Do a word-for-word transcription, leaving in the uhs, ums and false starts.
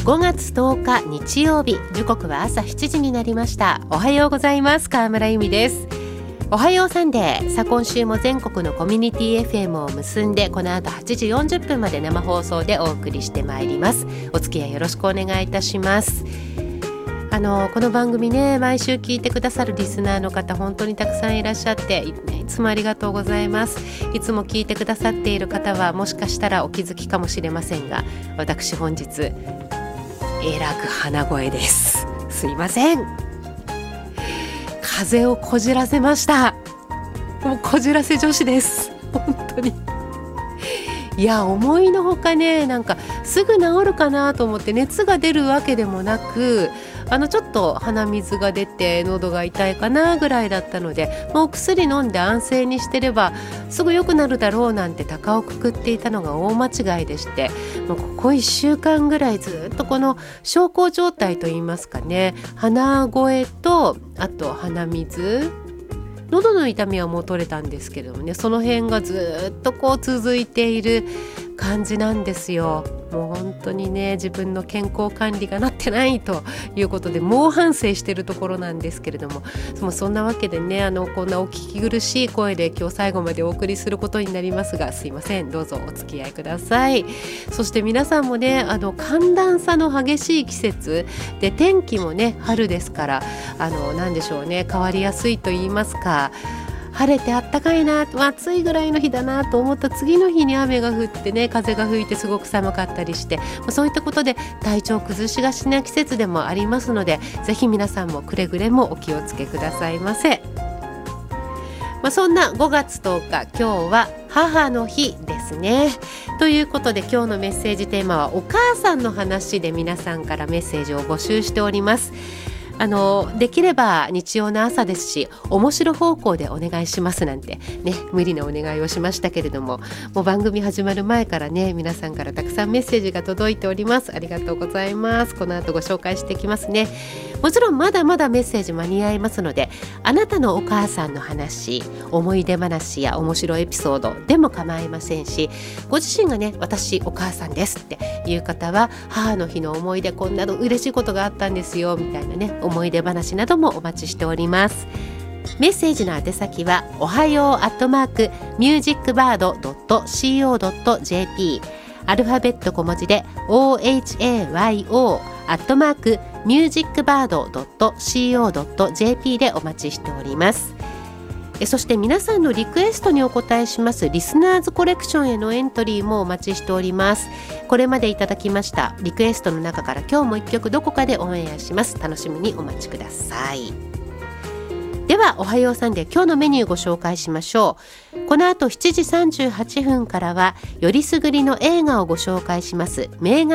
ごがつとおか日曜日、時刻は朝しちじになりました。おはようございます。川村由美です。おはようサンデー。さあ今週も全国のコミュニティ エフエム を結んで、この後はちじよんじゅっぷんまで生放送でお送りしてまいります。お付き合いよろしくお願いいたします。あのこの番組ね、毎週聞いてくださるリスナーの方本当にたくさんいらっしゃって、いつもありがとうございます。いつも聞いてくださっている方はもしかしたらお気づきかもしれませんが、私本日えらく鼻声です。すいません。風邪をこじらせました。もうこじらせ女子です。本当に。いや、思いのほかね、なんかすぐ治るかなと思って熱が出るわけでもなく、あのちょっと鼻水が出て喉が痛いかなぐらいだったので、もう薬飲んで安静にしてればすぐ良くなるだろうなんて高をくくっていたのが大間違いでして、もうここいっしゅうかんぐらいずっとこの小康状態といいますかね、鼻声とあと鼻水、喉の痛みはもう取れたんですけどもね、その辺がずっとこう続いている感じなんですよ。もう本当にね、自分の健康管理がなってないということで猛反省しているところなんですけれども、もうそんなわけでね、あのこんなお聞き苦しい声で今日最後までお送りすることになりますが、すいません、どうぞお付き合いください。そして皆さんもね、あの寒暖差の激しい季節で、天気もね春ですから、あのなんでしょうね、変わりやすいと言いますか、晴れてあったかいな、暑いぐらいの日だなと思った次の日に雨が降ってね、風が吹いてすごく寒かったりして、そういったことで体調崩しがちな季節でもありますので、ぜひ皆さんもくれぐれもお気をつけくださいませ。まあ、そんなごがつとおか、今日は母の日ですね。ということで今日のメッセージテーマはお母さんの話で、皆さんからメッセージを募集しております。あのできれば日曜の朝ですし、面白方向でお願いしますなんてね、無理なお願いをしましたけれども、もう番組始まる前からね、皆さんからたくさんメッセージが届いております。ありがとうございます。この後ご紹介していきますね。もちろんまだまだメッセージ間に合いますので、あなたのお母さんの話、思い出話や面白いエピソードでも構いませんし、ご自身がね、私お母さんですっていう方は、母の日の思い出、こんなの嬉しいことがあったんですよみたいなね、思い出話などもお待ちしております。メッセージの宛先はおはようアットマークミュージックバードドットシーオードットジェーピー、 アルファベット小文字で オーエイチエーワイオー アットマークミュージックバードドットシーオードットジェーピー でお待ちしております。そして皆さんのリクエストにお答えしますリスナーズコレクションへのエントリーもお待ちしております。これまでいただきましたリクエストの中から今日も一曲どこかでオンエアします。楽しみにお待ちください。ではおはようサンデー、今日のメニューご紹介しましょう。この後しちじさんじゅうはっぷんからはよりすぐりの映画をご紹介します。名画